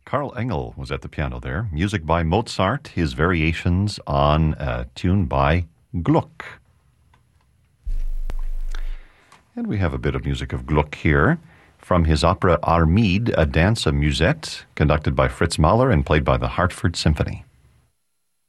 Karl Engel was at the piano there. Music by Mozart, his variations on a tune by Gluck. And we have a bit of music of Gluck here from his opera Armide, a dance, a musette, conducted by Fritz Mahler and played by the Hartford Symphony.